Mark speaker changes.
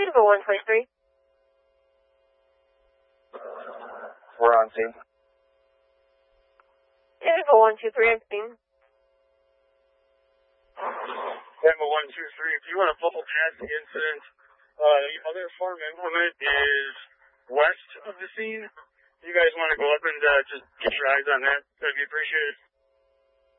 Speaker 1: Info 123.
Speaker 2: We're on scene.
Speaker 1: Info 123, I'm seeing.
Speaker 2: Info 123, if you want to full past the incident, the other farm implement is west of the scene. You guys want to go up and just get your eyes on that? That'd be appreciated.